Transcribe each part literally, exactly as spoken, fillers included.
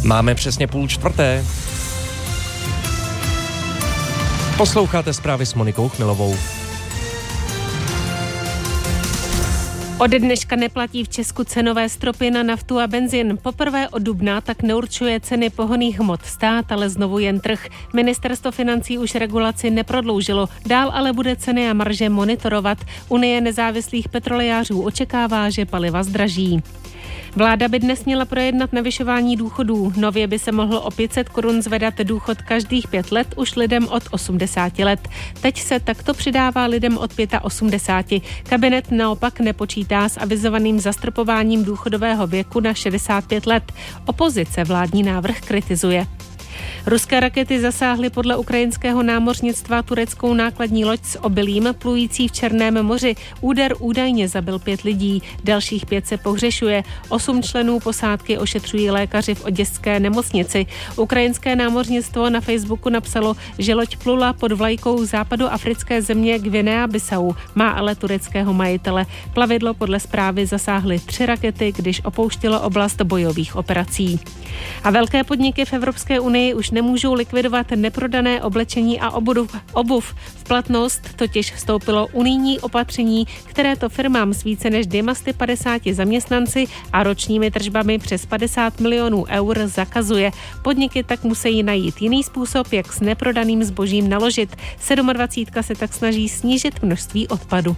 Máme přesně půl čtvrté. Posloucháte zprávy s Monikou Chmelovou. Od dneška neplatí v Česku cenové stropy na naftu a benzin. Poprvé od dubna tak neurčuje ceny pohonných hmot stát, ale znovu jen trh. Ministerstvo financí už regulaci neprodloužilo, dál ale bude ceny a marže monitorovat. Unie nezávislých petrolejářů očekává, že paliva zdraží. Vláda by dnes měla projednat navyšování důchodů. Nově by se mohlo o pět set korun zvedat důchod každých pět let už lidem od osmdesáti let. Teď se takto přidává lidem od osmdesáti pěti. Kabinet naopak nepočítá s avizovaným zastropováním důchodového věku na šedesát pět let. Opozice vládní návrh kritizuje. Ruské rakety zasáhly podle ukrajinského námořnictva tureckou nákladní loď s obilím plující v Černém moři. Úder údajně zabil pět lidí, dalších pět se pohřešuje. Osm členů posádky ošetřují lékaři v oděské nemocnici. Ukrajinské námořnictvo na Facebooku napsalo, že loď plula pod vlajkou západoafrické země Guinea-Bissau, má ale tureckého majitele. Plavidlo podle zprávy zasáhly tři rakety, když opouštělo oblast bojových operací. A velké podniky v Evropské unii už nemůžou likvidovat neprodané oblečení a obuv. obuv. V platnost totiž vstoupilo unijní opatření, které to firmám s více než dvěma sty padesáti zaměstnanci a ročními tržbami přes padesát milionů eur zakazuje. Podniky tak musí najít jiný způsob, jak s neprodaným zbožím naložit. sedmadvacítka se tak snaží snížit množství odpadu.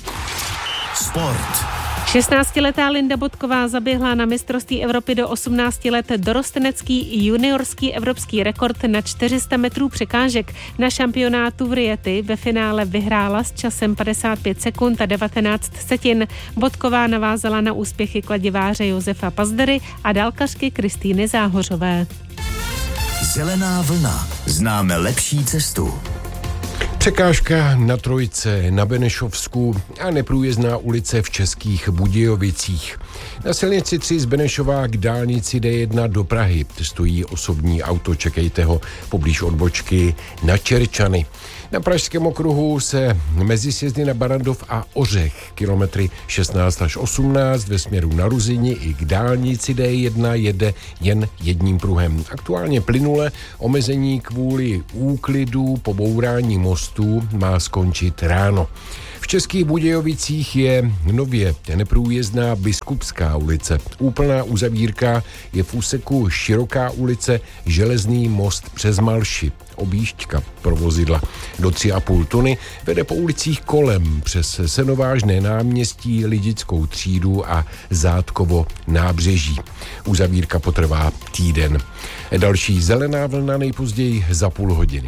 Sport. šestnáctiletá Linda Bodková zaběhla na mistrovství Evropy do osmnácti let dorostenecký juniorský evropský rekord na čtyři sta metrů překážek. Na šampionátu v Rieti ve finále vyhrála s časem padesát pět sekund a devatenáct setin. Bodková navázala na úspěchy kladiváře Josefa Pazdery a dálkařky Kristýny Záhořové. Zelená vlna. Známe lepší cestu. Překážka na Trojce, na Benešovsku a neprůjezdná ulice v Českých Budějovicích. Na silnici tři z Benešova k dálnici D jedna do Prahy stojí osobní auto, čekejte ho poblíž odbočky na Čerčany. Na pražském okruhu se mezi sjezdy na Barandov a Ořech kilometry šestnáct až osmnáct ve směru na Ruzini i k dálnici D jedna jede jen jedním pruhem. Aktuálně plynule omezení kvůli úklidu po bourání mostů má skončit ráno. V Českých Budějovicích je nově neprůjezdná Biskupská ulice. Úplná uzavírka je v úseku Široká ulice, Železný most přes Malši. Objížďka pro vozidla do tři a půl tuny vede po ulicích kolem přes Senovážné náměstí, Lidickou třídu a Zátkovo nábřeží. Uzavírka potrvá týden. Další zelená vlna nejpozději za půl hodiny.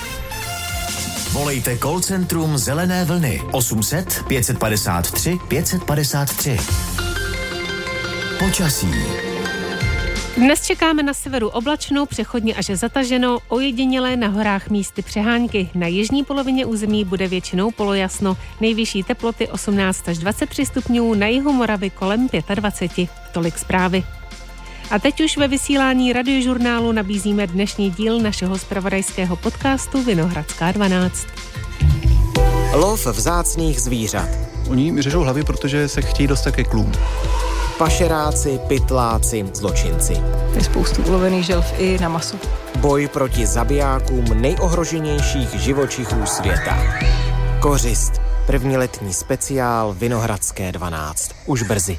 Volejte call centrum Zelené vlny osm set pět padesát tři pět padesát tři. Počasí. Dnes čekáme na severu oblačno, přechodně až zataženo, ojedinělé na horách místy přehánky. Na jižní polovině území bude většinou polojasno. Nejvyšší teploty osmnáct až dvacet tři stupňů, na jihu Moravy kolem dvacet pět. Tolik zprávy. A teď už ve vysílání radiožurnálu nabízíme dnešní díl našeho zpravodajského podcastu Vinohradská dvanáct. Lov vzácných zvířat. Oni mi řežou hlavy, protože se chtějí dostat ke klům. Pašeráci, pytláci, zločinci. Je spoustu ulovených želv i na maso. Boj proti zabijákům nejohroženějších živočichů světa. Kořist. První letní speciál Vinohradské dvanáct. Už brzy.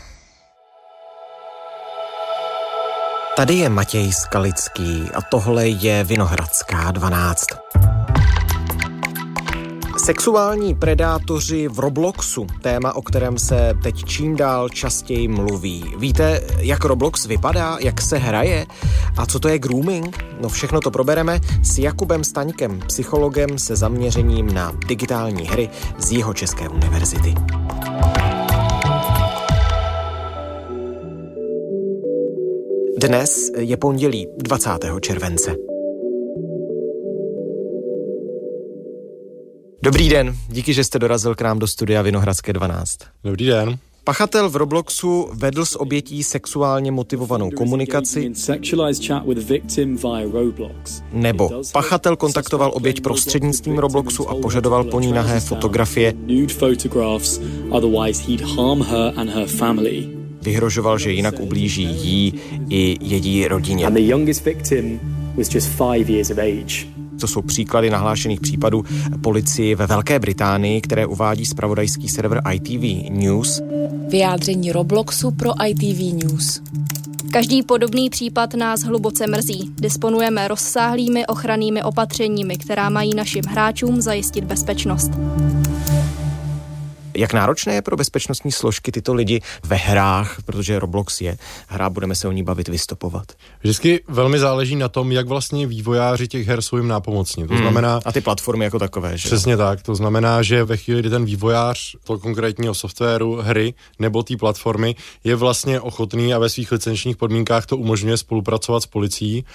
Tady je Matěj Skalický a tohle je Vinohradská dvanáct. Sexuální predátoři v Robloxu, téma, o kterém se teď čím dál častěji mluví. Víte, jak Roblox vypadá, jak se hraje a co to je grooming? No všechno to probereme s Jakubem Staňkem, psychologem se zaměřením na digitální hry z Jihočeské univerzity. Dnes je pondělí dvacátého července. Dobrý den, díky, že jste dorazil k nám do studia Vinohradské dvanáct. Dobrý den. Pachatel v Robloxu vedl s obětí sexuálně motivovanou komunikaci, nebo pachatel kontaktoval oběť prostřednictvím Robloxu a požadoval po ní nahé fotografie. vyhrožoval, že jinak ublíží jí i její rodině. And the youngest victim was just five years of age. To jsou příklady nahlášených případů policii ve Velké Británii, které uvádí zpravodajský server I T V News. Vyjádření Robloxu pro I T V News. Každý podobný případ nás hluboce mrzí. Disponujeme rozsáhlými ochrannými opatřeními, která mají našim hráčům zajistit bezpečnost. Jak náročné je pro bezpečnostní složky tyto lidi ve hrách, protože Roblox je hra, budeme se o ní bavit, vystopovat? Vždycky velmi záleží na tom, jak vlastně vývojáři těch her jsou jim nápomocní. To znamená... Hmm. A ty platformy jako takové, že? Přesně tak. To znamená, že ve chvíli, kdy ten vývojář toho konkrétního softwaru, hry nebo té platformy je vlastně ochotný a ve svých licenčních podmínkách to umožňuje spolupracovat s policií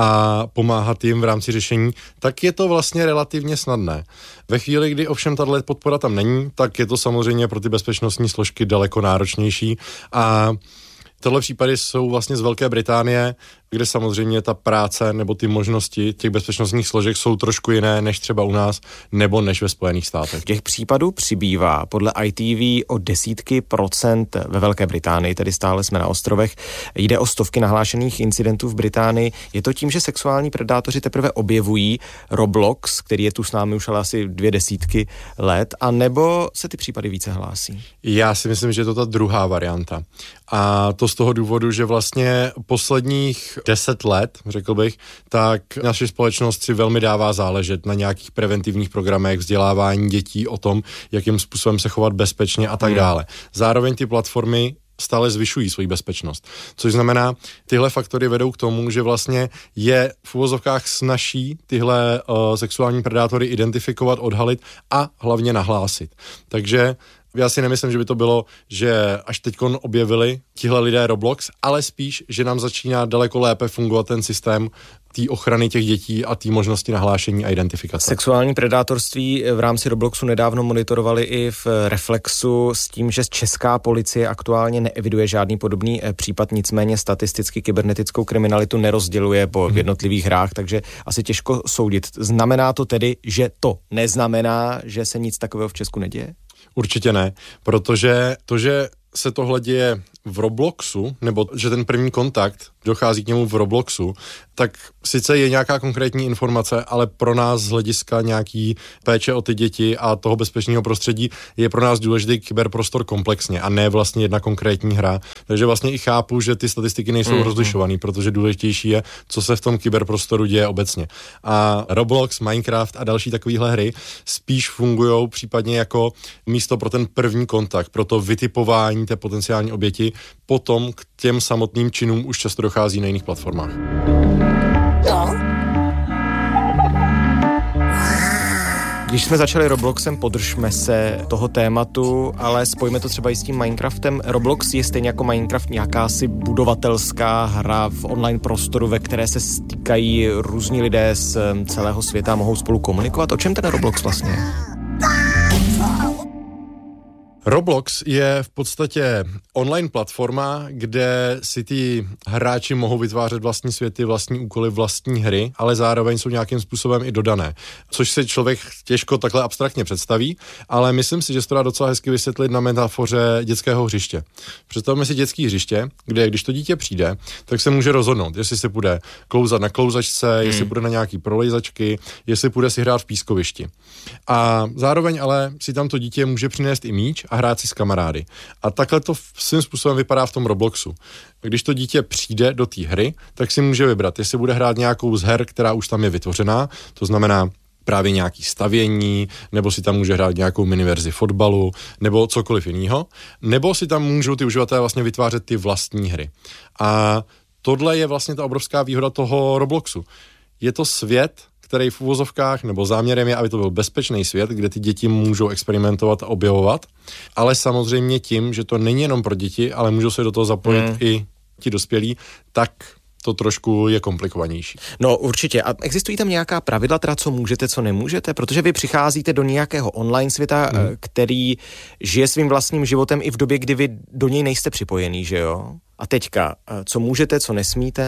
a pomáhat jim v rámci řešení, tak je to vlastně relativně snadné. Ve chvíli, kdy ovšem tato podpora tam není, tak je to samozřejmě pro ty bezpečnostní složky daleko náročnější a tyhle případy jsou vlastně z Velké Británie, kde samozřejmě ta práce nebo ty možnosti těch bezpečnostních složek jsou trošku jiné než třeba u nás nebo než ve Spojených státech. Těch případů přibývá podle I T V o desítky procent ve Velké Británii, tedy stále jsme na ostrovech. Jde o stovky nahlášených incidentů v Británii. Je to tím, že sexuální predátoři teprve objevují Roblox, který je tu s námi už ale asi dvě desítky let, a nebo se ty případy více hlásí? Já si myslím, že je to ta druhá varianta. A to z toho důvodu, že vlastně posledních deset let, řekl bych, tak naše společnost si velmi dává záležet na nějakých preventivních programech, vzdělávání dětí o tom, jakým způsobem se chovat bezpečně a tak dále. Zároveň ty platformy stále zvyšují svoji bezpečnost. Což znamená, tyhle faktory vedou k tomu, že vlastně je v uvozovkách snazší tyhle uh, sexuální predátory identifikovat, odhalit a hlavně nahlásit. Takže já si nemyslím, že by to bylo, že až teďkon objevili tihle lidé Roblox, ale spíš, že nám začíná daleko lépe fungovat ten systém té ochrany těch dětí a té možnosti nahlášení a identifikace. Sexuální predátorství v rámci Robloxu nedávno monitorovali i v Reflexu s tím, že česká policie aktuálně neeviduje žádný podobný případ, nicméně statisticky kybernetickou kriminalitu nerozděluje po jednotlivých hrách, takže asi těžko soudit. Znamená to tedy, že to neznamená, že se nic takového v Česku neděje? Určitě ne, protože to, že se tohle děje v Robloxu, nebo že ten první kontakt dochází k němu v Robloxu, tak sice je nějaká konkrétní informace, ale pro nás z hlediska nějaký péče o ty děti a toho bezpečného prostředí je pro nás důležitý kyberprostor komplexně a ne vlastně jedna konkrétní hra. Takže vlastně i chápu, že ty statistiky nejsou mm. rozlišovaný, protože důležitější je, co se v tom kyberprostoru děje obecně. A Roblox, Minecraft a další takovéhle hry spíš fungujou případně jako místo pro ten první kontakt, pro to vytipování té potenciální oběti. Potom k těm samotným činům už často dochází na jiných platformách. Když jsme začali Robloxem, podržme se toho tématu, ale spojíme to třeba i s tím Minecraftem. Roblox je stejně jako Minecraft nějakási budovatelská hra v online prostoru, ve které se stýkají různí lidé z celého světa a mohou spolu komunikovat. O čem ten Roblox vlastně je? Roblox je v podstatě online platforma, kde si ty hráči mohou vytvářet vlastní světy, vlastní úkoly, vlastní hry, ale zároveň jsou nějakým způsobem i dodané. Což si člověk těžko takhle abstraktně představí, ale myslím si, že se to dá docela hezky vysvětlit na metafoře dětského hřiště. Představme si dětské hřiště, kde když to dítě přijde, tak se může rozhodnout, jestli se bude klouzat na klouzačce, hmm. jestli půjde na nějaký prolejzačky, jestli půjde si hrát v pískovišti. A zároveň ale si tam to dítě může přinést i míč a hrát si s kamarády. A takhle to svým způsobem vypadá v tom Robloxu. Když to dítě přijde do té hry, tak si může vybrat, jestli bude hrát nějakou z her, která už tam je vytvořená, to znamená právě nějaký stavění, nebo si tam může hrát nějakou miniverzi fotbalu, nebo cokoliv jiného, nebo si tam můžou ty uživatelé vlastně vytvářet ty vlastní hry. A tohle je vlastně ta obrovská výhoda toho Robloxu. Je to svět, který v uvozovkách, nebo záměrem je, aby to byl bezpečný svět, kde ty děti můžou experimentovat a objevovat, ale samozřejmě tím, že to není jenom pro děti, ale můžou se do toho zapojit hmm. i ti dospělí, tak to trošku je komplikovanější. No určitě. A existují tam nějaká pravidla, teda co můžete, co nemůžete? Protože vy přicházíte do nějakého online světa, hmm. který žije svým vlastním životem i v době, kdy vy do něj nejste připojený, že jo? A teďka, co můžete, co nesmíte?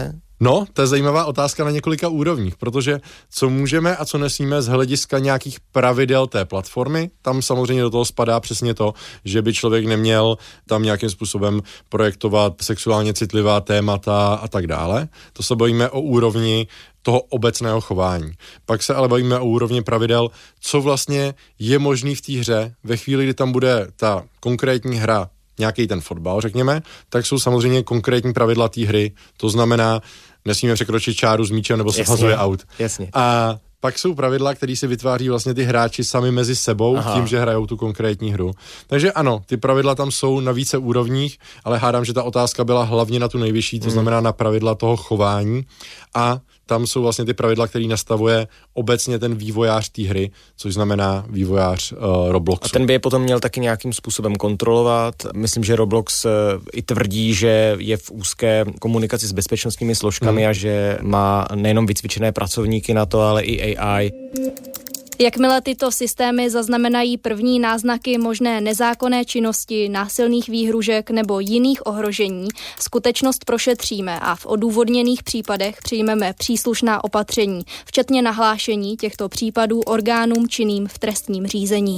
No, to je zajímavá otázka na několika úrovních, protože co můžeme a co nesmíme z hlediska nějakých pravidel té platformy, tam samozřejmě do toho spadá přesně to, že by člověk neměl tam nějakým způsobem projektovat sexuálně citlivá témata a tak dále. To se bavíme o úrovni toho obecného chování. Pak se ale bavíme o úrovni pravidel, co vlastně je možný v té hře ve chvíli, kdy tam bude ta konkrétní hra, nějaký ten fotbal, řekněme, tak jsou samozřejmě konkrétní pravidla té hry. To znamená, nesmíme překročit čáru s míčem nebo se hazuje out. Jasně. A pak jsou pravidla, které si vytváří vlastně ty hráči sami mezi sebou, Aha. tím, že hrajou tu konkrétní hru. Takže ano, ty pravidla tam jsou na více úrovních, ale hádám, že ta otázka byla hlavně na tu nejvyšší, to znamená na pravidla toho chování a tam jsou vlastně ty pravidla, který nastavuje obecně ten vývojář té hry, což znamená vývojář uh, Robloxu. A ten by je potom měl taky nějakým způsobem kontrolovat. Myslím, že Roblox uh, i tvrdí, že je v úzké komunikaci s bezpečnostními složkami hmm. a že má nejenom vycvičené pracovníky na to, ale i A I. Jakmile tyto systémy zaznamenají první náznaky možné nezákonné činnosti, násilných výhružek nebo jiných ohrožení, skutečnost prošetříme a v odůvodněných případech přijmeme příslušná opatření, včetně nahlášení těchto případů orgánům činným v trestním řízení.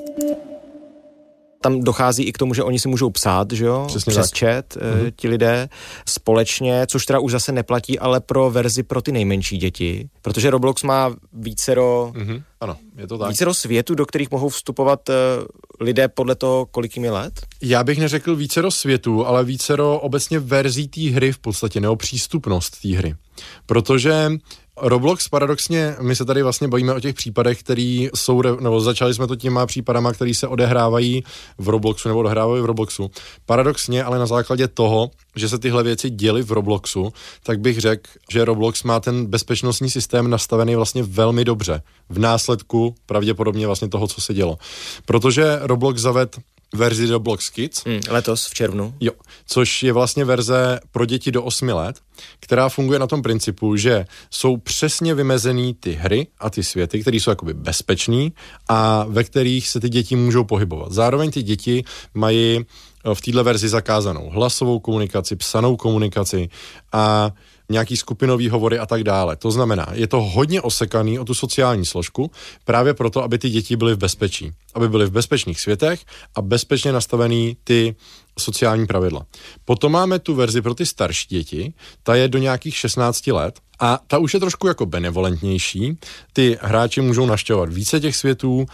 Tam dochází i k tomu, že oni si můžou psát, že jo, Přesně přes tak. chat, mm-hmm. ti lidé společně, což teda už zase neplatí, ale pro verzi pro ty nejmenší děti, protože Roblox má vícero, mm-hmm. ano, je to tak. vícero světů, do kterých mohou vstupovat uh, lidé podle toho, kolik jim je let? Já bych neřekl vícero světů, ale vícero obecně verzí té hry v podstatě, nebo přístupnost té hry. Protože Roblox paradoxně, my se tady vlastně bavíme o těch případech, který jsou, nebo začali jsme to těma případama, který se odehrávají v Robloxu nebo odehrávají v Robloxu. Paradoxně, ale na základě toho, že se tyhle věci děly v Robloxu, tak bych řekl, že Roblox má ten bezpečnostní systém nastavený vlastně velmi dobře. V následku pravděpodobně vlastně toho, co se dělo. Protože Roblox zaved verzi Roblox Kids. Hmm, letos v červnu. Jo, což je vlastně verze pro děti do osmi let, která funguje na tom principu, že jsou přesně vymezený ty hry a ty světy, které jsou jakoby bezpečný a ve kterých se ty děti můžou pohybovat. Zároveň ty děti mají v této verzi zakázanou hlasovou komunikaci, psanou komunikaci a nějaký skupinový hovory a tak dále. To znamená, je to hodně osekaný o tu sociální složku, právě proto, aby ty děti byly v bezpečí. Aby byly v bezpečných světech a bezpečně nastavený ty sociální pravidla. Potom máme tu verzi pro ty starší děti, ta je do nějakých šestnácti let a ta už je trošku jako benevolentnější. Ty hráči můžou navštěvovat více těch světů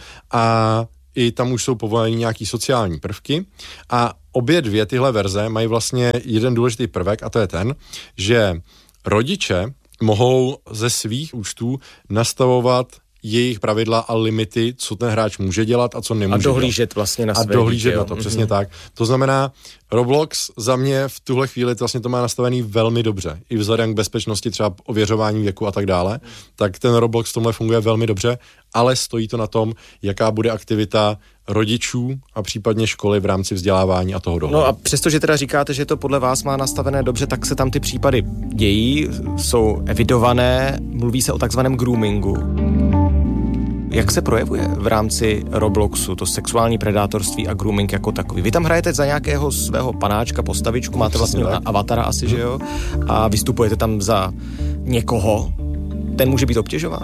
a i tam už jsou povoleny nějaký sociální prvky a obě dvě tyhle verze mají vlastně jeden důležitý prvek a to je ten, že rodiče mohou ze svých účtů nastavovat jejich pravidla a limity, co ten hráč může dělat a co nemůže dělat. A dohlížet dělat. vlastně na své své A dohlížet dítě, na to, jo. přesně mm-hmm. tak. To znamená, Roblox za mě v tuhle chvíli vlastně to má nastavený velmi dobře. I vzhledem k bezpečnosti, třeba ověřování věku a tak dále. Tak ten Roblox v tomhle funguje velmi dobře, ale stojí to na tom, jaká bude aktivita rodičů a případně školy v rámci vzdělávání a toho dohledu. No a přestože teda říkáte, že to podle vás má nastavené dobře, tak se tam ty případy dějí, jsou evidované, mluví se o takzvaném groomingu. Jak se projevuje v rámci Robloxu to sexuální predátorství a grooming jako takový? Vy tam hrajete za nějakého svého panáčka, postavičku, máte vlastně avatara asi, že jo? A vystupujete tam za někoho. Ten může být obtěžován?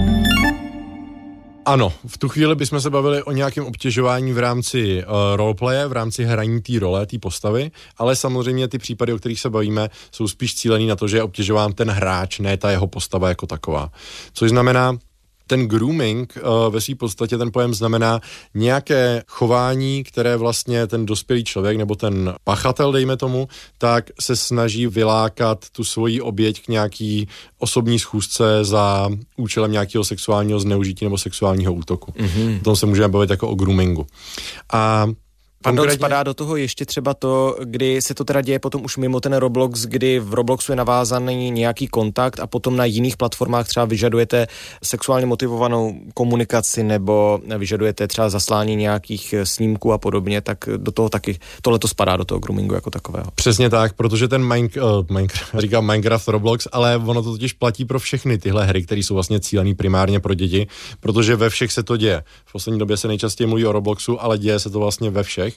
Ano, v tu chvíli bychom se bavili o nějakém obtěžování v rámci uh, roleplaye, v rámci hraní té role, té postavy, ale samozřejmě ty případy, o kterých se bavíme, jsou spíš cílený na to, že je obtěžován ten hráč, ne ta jeho postava jako taková. Což znamená, ten grooming uh, ve své podstatě ten pojem znamená nějaké chování, které vlastně ten dospělý člověk nebo ten pachatel, dejme tomu, tak se snaží vylákat tu svoji oběť k nějaký osobní schůzce za účelem nějakého sexuálního zneužití nebo sexuálního útoku. Mm-hmm. O tom se můžeme bavit jako o groomingu. A Pardon, konkrétně spadá do toho ještě třeba to, kdy se to teda děje potom už mimo ten Roblox, kdy v Robloxu je navázaný nějaký kontakt a potom na jiných platformách třeba vyžadujete sexuálně motivovanou komunikaci nebo vyžadujete třeba zaslání nějakých snímků a podobně, tak do toho taky, tohle to spadá do toho groomingu jako takového. Přesně tak, protože ten Mine, uh, Minecraft, říkám Minecraft Roblox, ale ono to totiž platí pro všechny tyhle hry, které jsou vlastně cílený primárně pro děti, protože ve všech se to děje. V poslední době se nejčastěji mluví o Robloxu, ale děje se to vlastně ve všech. případech.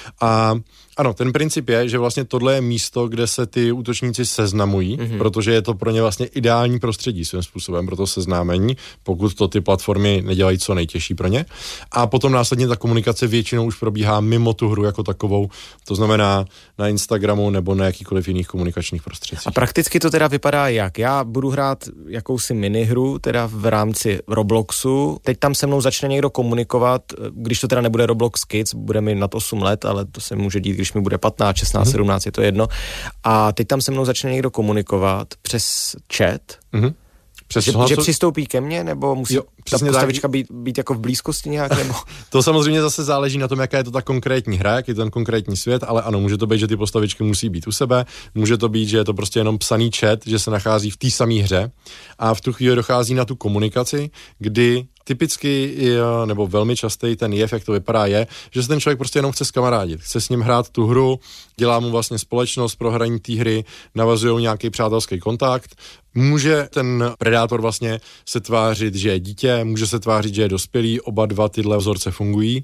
A ano, ten princip je, že vlastně tohle je místo, kde se ty útočníci seznamují, mm-hmm. protože je to pro ně vlastně ideální prostředí svým způsobem pro to seznámení, pokud to ty platformy nedělají co nejtěžší pro ně. A potom následně ta komunikace většinou už probíhá mimo tu hru jako takovou, to znamená na Instagramu nebo na jakýkoliv jiných komunikačních prostředcích. A prakticky to teda vypadá jak? Já budu hrát jakousi minihru, teda v rámci Robloxu. Teď tam se mnou začne někdo komunikovat, když to teda nebude Roblox Kids, bude mi nad osm let, ale to se může dít, když mi bude patnáct, šestnáct, mm-hmm. sedmnáct, je to jedno. A teď tam se mnou začne někdo komunikovat přes chat. Mm-hmm. Přes že, že přistoupí ke mně, nebo musí jo, ta postavička být, být jako v blízkosti nějak? Nebo? To samozřejmě zase záleží na tom, jaká je to ta konkrétní hra, jaký je ten konkrétní svět, ale ano, může to být, že ty postavičky musí být u sebe, může to být, že je to prostě jenom psaný chat, že se nachází v té samé hře a v tu chvíli dochází na tu komunikaci, kdy typicky, nebo velmi častý ten jev, jak to vypadá, je, že se ten člověk prostě jenom chce zkamarádit. Chce s ním hrát tu hru, dělá mu vlastně společnost pro hraní té hry, navazují nějaký přátelský kontakt. Může ten predátor vlastně se tvářit, že je dítě, může se tvářit, že je dospělý, oba dva tyhle vzorce fungují.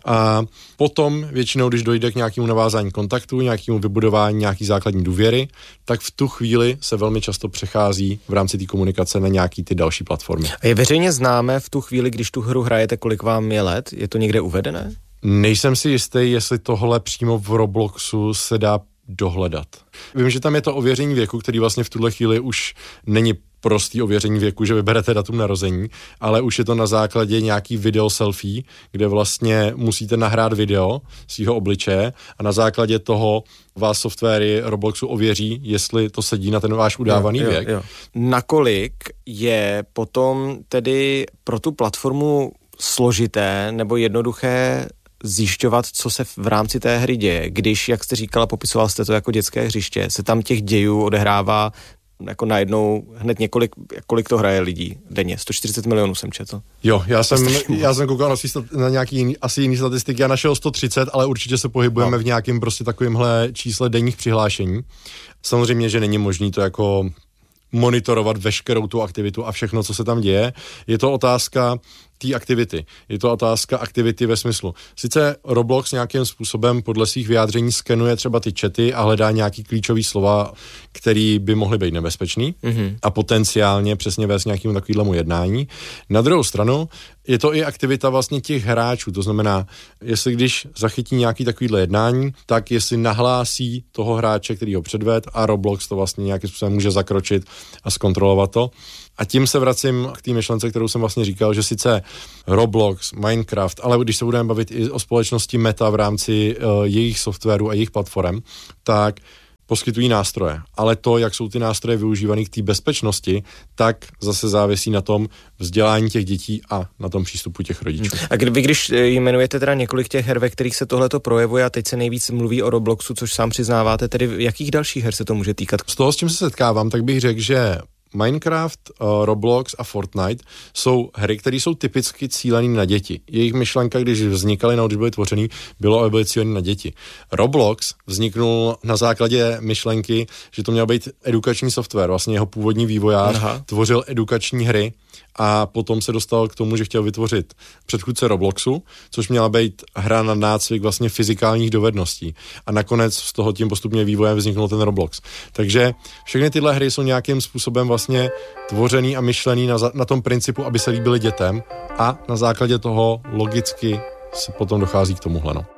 A potom většinou, když dojde k nějakému navázání kontaktu, nějakému vybudování nějaký základní důvěry, tak v tu chvíli se velmi často přechází v rámci té komunikace na nějaký ty další platformy. A je veřejně známé v tu chvíli, když tu hru hrajete, kolik vám je let? Je to někde uvedené? Nejsem si jistý, jestli tohle přímo v Robloxu se dá dohledat. Vím, že tam je to ověření věku, který vlastně v tuhle chvíli už není prostý ověření věku, že vyberete datum narození, ale už je to na základě nějaký video selfie, kde vlastně musíte nahrát video svýho obličeje a na základě toho vás softwary Robloxu ověří, jestli to sedí na ten váš udávaný jo, jo, věk. Jo. Nakolik je potom tedy pro tu platformu složité nebo jednoduché zjišťovat, co se v rámci té hry děje, když, jak jste říkala, popisoval jste to jako dětské hřiště, se tam těch dějů odehrává jako najednou hned několik, kolik to hraje lidí denně. sto čtyřicet milionů jsem četl. Jo, já jsem, já jsem koukal na, na nějaký jiný, asi jiný statistiky, já našel sto třicet, ale určitě se pohybujeme no. v nějakém prostě takovýmhle čísle denních přihlášení. Samozřejmě, že není možný to jako monitorovat veškerou tu aktivitu a všechno, co se tam děje. Je to otázka té aktivity. Je to otázka aktivity ve smyslu. Sice Roblox nějakým způsobem podle svých vyjádření skenuje třeba ty chaty a hledá nějaký klíčový slova, který by mohly být nebezpečný mm-hmm. a potenciálně přesně vést nějakému takovému jednání. Na druhou stranu je to i aktivita vlastně těch hráčů. To znamená, jestli když zachytí nějaký takovýhle jednání, tak jestli nahlásí toho hráče, který ho předved a Roblox to vlastně nějakým způsobem může zakročit a zkontrolovat to. A tím se vracím k té myšlence, kterou jsem vlastně říkal, že sice Roblox, Minecraft, ale když se budeme bavit i o společnosti Meta v rámci uh, jejich softwaru a jejich platform, tak poskytují nástroje. Ale to, jak jsou ty nástroje využívané k té bezpečnosti, tak zase závisí na tom vzdělání těch dětí a na tom přístupu těch rodičů. A kdy, vy, když jmenujete teda několik těch her, ve kterých se tohleto projevuje a teď se nejvíc mluví o Robloxu, což sám přiznáváte, tedy jakých dalších her se to může týkat? Z toho, s čím se setkávám, tak bych řekl, že Minecraft, uh, Roblox a Fortnite jsou hry, které jsou typicky cílené na děti. Jejich myšlenka, když vznikaly, nebo když byly tvořený, bylo, aby byly cílené na děti. Roblox vzniknul na základě myšlenky, že to měl být edukační software. Vlastně jeho původní vývojář Aha. tvořil edukační hry a potom se dostal k tomu, že chtěl vytvořit předchůdce Robloxu, což měla být hra na nácvik vlastně fyzikálních dovedností. A nakonec z toho tím postupně vývojem vzniknul ten Roblox. Takže všechny tyhle hry jsou nějakým způsobem vlastně tvořený a myšlený na, na tom principu, aby se líbily dětem a na základě toho logicky se potom dochází k tomuhle. No.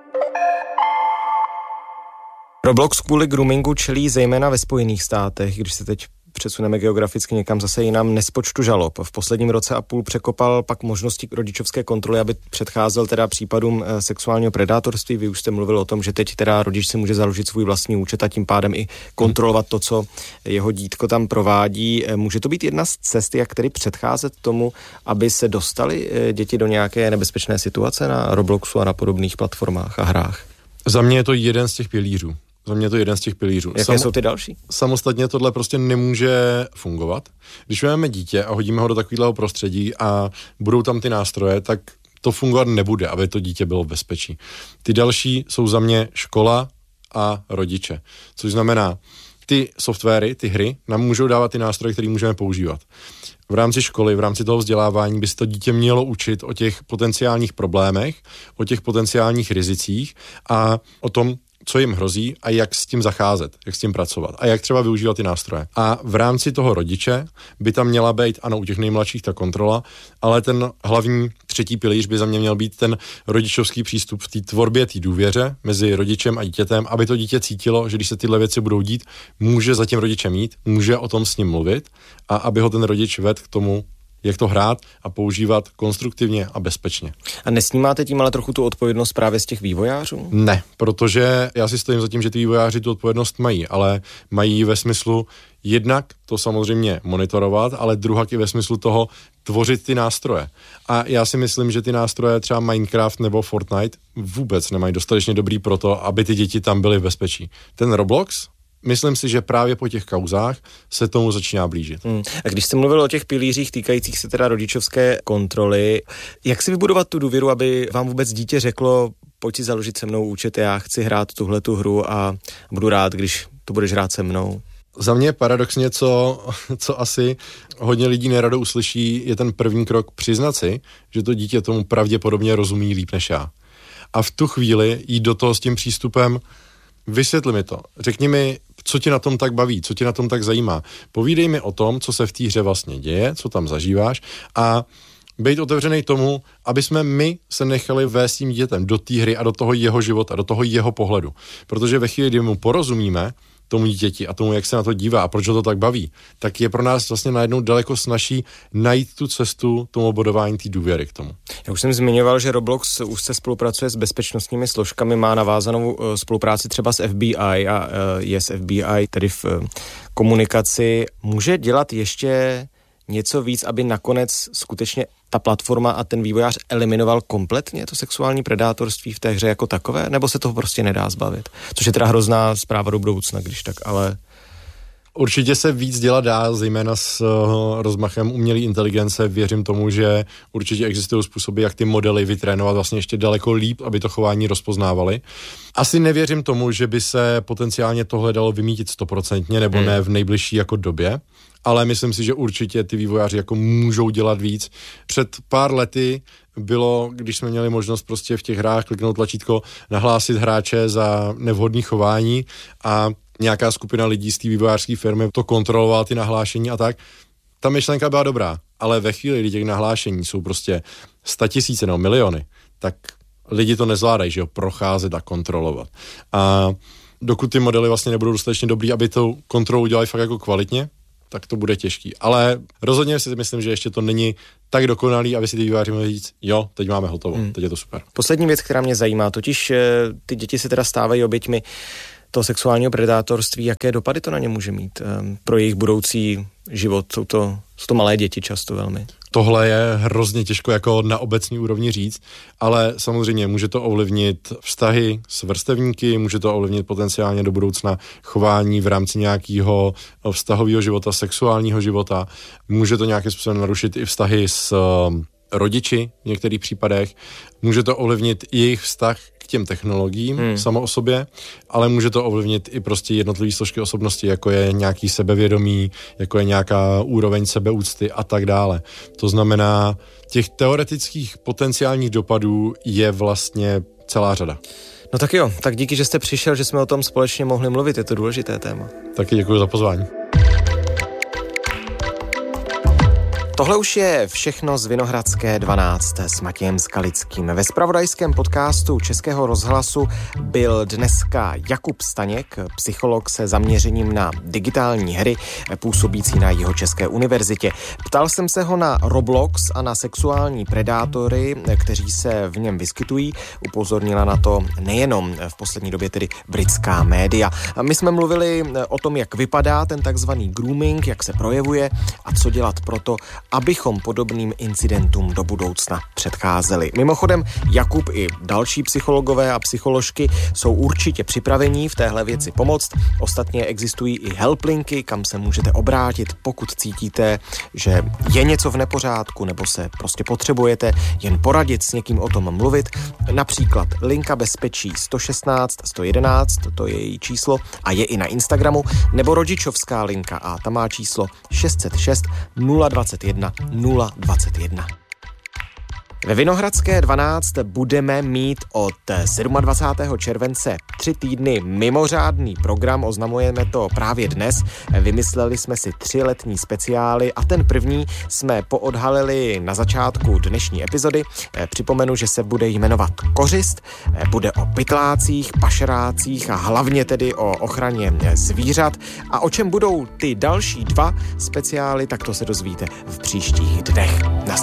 Roblox kvůli groomingu čelí zejména ve Spojených státech, když se teď přesuneme geograficky někam zase jinam, nespočtu žalob. V posledním roce a půl překopal pak možnosti rodičovské kontroly, aby předcházel teda případům sexuálního predátorství. Vy už jste mluvil o tom, že teď teda rodič si může založit svůj vlastní účet a tím pádem i kontrolovat to, co jeho dítko tam provádí. Může to být jedna z cest, jak tedy předcházet tomu, aby se dostali děti do nějaké nebezpečné situace na Robloxu a na podobných platformách a hrách? Za mě je to jeden z těch pilířů. Za mě je to jeden z těch pilířů. Jaké Sam, jsou ty další? Samostatně tohle prostě nemůže fungovat. Když máme dítě a hodíme ho do takového prostředí a budou tam ty nástroje, tak to fungovat nebude, aby to dítě bylo v bezpečí. Ty další jsou za mě škola a rodiče. Což znamená, ty softwary, ty hry nám můžou dávat ty nástroje, které můžeme používat. V rámci školy, v rámci toho vzdělávání by se to dítě mělo učit o těch potenciálních problémech, o těch potenciálních rizicích a o tom, co jim hrozí a jak s tím zacházet, jak s tím pracovat a jak třeba využívat ty nástroje. A v rámci toho rodiče by tam měla být, ano, u těch nejmladších ta kontrola, ale ten hlavní třetí pilíř by za mě měl být ten rodičovský přístup v té tvorbě, té důvěře mezi rodičem a dítětem, aby to dítě cítilo, že když se tyhle věci budou dít, může za tím rodičem jít, může o tom s ním mluvit a aby ho ten rodič vedl k tomu, jak to hrát a používat konstruktivně a bezpečně. A nesnímáte tím ale trochu tu odpovědnost právě z těch vývojářů? Ne, protože já si stojím za tím, že ty vývojáři tu odpovědnost mají, ale mají ve smyslu jednak to samozřejmě monitorovat, ale druhak i ve smyslu toho tvořit ty nástroje. A já si myslím, že ty nástroje třeba Minecraft nebo Fortnite vůbec nemají dostatečně dobrý pro to, aby ty děti tam byly v bezpečí. Ten Roblox, myslím si, že právě po těch kauzách se tomu začíná blížit. Hmm. A když jste mluvil o těch pilířích týkajících se teda rodičovské kontroly, jak si vybudovat tu důvěru, aby vám vůbec dítě řeklo, pojď si založit se mnou účet, já chci hrát tuhletu hru a budu rád, když to budeš hrát se mnou? Za mě paradoxně, co, co asi hodně lidí nerado uslyší, je ten první krok přiznat si, že to dítě tomu pravděpodobně rozumí líp než já. A v tu chvíli jít do toho s tím přístupem, vysvětli mi to, řekni mi, co tě na tom tak baví, co tě na tom tak zajímá. Povídej mi o tom, co se v té hře vlastně děje, co tam zažíváš a být otevřený tomu, aby jsme my se nechali vést tím dítětem do té hry a do toho jeho života, do toho jeho pohledu. Protože ve chvíli, kdy mu porozumíme, tomu dítěti a tomu, jak se na to dívá a proč ho to tak baví, tak je pro nás vlastně najednou daleko snazší najít tu cestu tomu bodování té důvěry k tomu. Já už jsem zmiňoval, že Roblox už se spolupracuje s bezpečnostními složkami, má navázanou spolupráci třeba s F B I a je s F B I tedy v komunikaci. Může dělat ještě něco víc, aby nakonec skutečně ta platforma a ten vývojář eliminoval kompletně to sexuální predátorství v té hře jako takové, nebo se toho prostě nedá zbavit? Což je teda hrozná zpráva do budoucna, když tak, ale... Určitě se víc dělat dá, zejména s uh, rozmachem umělé inteligence. Věřím tomu, že určitě existují způsoby, jak ty modely vytrénovat vlastně ještě daleko líp, aby to chování rozpoznávali. Asi nevěřím tomu, že by se potenciálně tohle dalo vymítit stoprocentně, nebo hmm. ne v nejbližší jako době, ale myslím si, že určitě ty vývojáři jako můžou dělat víc. Před pár lety bylo, když jsme měli možnost prostě v těch hrách kliknout tlačítko, nahlásit hráče za nevhodné chování a nějaká skupina lidí z té vývojářské firmy to kontrolovala, ty nahlášení a tak. Ta myšlenka byla dobrá, ale ve chvíli, kdy těch nahlášení jsou prostě statisíce nebo miliony, tak lidi to nezvládají, že jo, procházet a kontrolovat. A dokud ty modely vlastně nebudou dostatečně dobrý, aby tu kontrolu udělali fakt jako kvalitně, tak to bude těžký. Ale rozhodně si myslím, že ještě to není tak dokonalý, aby si ty vývojáři mohli říct, jo, teď máme hotovo, hmm. teď je to super. Poslední věc, která mě zajímá, totiž ty děti se teda stávají oběťmi toho sexuálního predátorství, jaké dopady to na ně může mít um, pro jejich budoucí život. Jsou to, jsou to malé děti často velmi. Tohle je hrozně těžko jako na obecní úrovni říct, ale samozřejmě může to ovlivnit vztahy s vrstevníky, může to ovlivnit potenciálně do budoucna chování v rámci nějakého vztahového života, sexuálního života, může to nějakým způsobem narušit i vztahy s um, rodiči v některých případech, může to ovlivnit i jejich vztah k těm technologiím hmm. samo o sobě, ale může to ovlivnit i prostě jednotlivé složky osobnosti, jako je nějaký sebevědomí, jako je nějaká úroveň sebeúcty a tak dále. To znamená, těch teoretických potenciálních dopadů je vlastně celá řada. No tak jo, tak díky, že jste přišel, že jsme o tom společně mohli mluvit, je to důležité téma. Taky děkuji za pozvání. Tohle už je všechno z Vinohradské dvanáct s Matějem Skalickým. Ve zpravodajském podcastu Českého rozhlasu byl dneska Jakub Staněk, psycholog se zaměřením na digitální hry, působící na Jihočeské univerzitě. Ptal jsem se ho na Roblox a na sexuální predátory, kteří se v něm vyskytují. Upozornila na to nejenom v poslední době tedy britská média. My jsme mluvili o tom, jak vypadá ten takzvaný grooming, jak se projevuje a co dělat proto, abychom podobným incidentům do budoucna předcházeli. Mimochodem, Jakub i další psychologové a psycholožky jsou určitě připravení v téhle věci pomoct. Ostatně existují i helplinky, kam se můžete obrátit, pokud cítíte, že je něco v nepořádku nebo se prostě potřebujete jen poradit s někým o tom mluvit. Například linka bezpečí sto šestnáct sto jedenáct, to je její číslo a je i na Instagramu, nebo rodičovská linka a ta má číslo šest set šest nula dvacet jedna nula dvacet jedna. Ve Vinohradské dvanáct budeme mít od dvacátého sedmého července tři týdny mimořádný program, oznamujeme to právě dnes. Vymysleli jsme si tři letní speciály a ten první jsme poodhalili na začátku dnešní epizody. Připomenu, že se bude jmenovat Kořist, bude o pytlácích, pašerácích a hlavně tedy o ochraně zvířat. A o čem budou ty další dva speciály, tak to se dozvíte v příštích dnech.